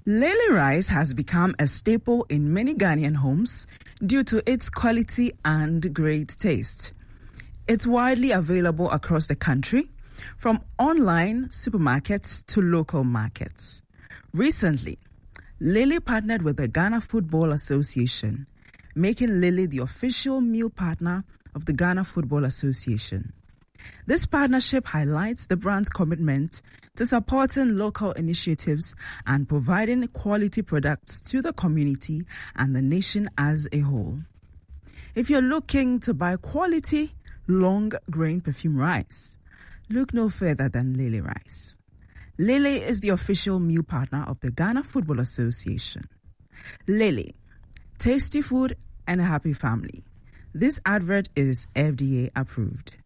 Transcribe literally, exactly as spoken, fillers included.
Lily rice has become a staple in many Ghanaian homes due to its quality and great taste. It's widely available across the country, from online supermarkets to local markets. Recently, Lily partnered with the Ghana Football Association, making Lily the official meal partner of the Ghana Football Association. This partnership highlights the brand's commitment to supporting local initiatives and providing quality products to the community and the nation as a whole. If you're looking to buy quality, long-grain perfume rice, look no further than Lily Rice. Lily is the official meal partner of the Ghana Football Association. Lily, tasty food and a happy family. This advert is F D A approved.